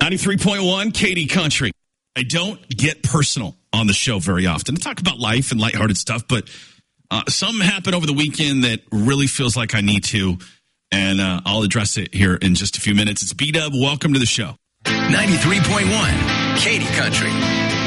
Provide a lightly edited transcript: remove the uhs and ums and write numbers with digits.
93.1 Katie Country. I don't get personal on the show very often. I talk about life and lighthearted stuff, but something happened over the weekend that really feels like I need to, and I'll address it here in just a few minutes. It's B-Dub. Welcome to the show. 93.1 Katie Country.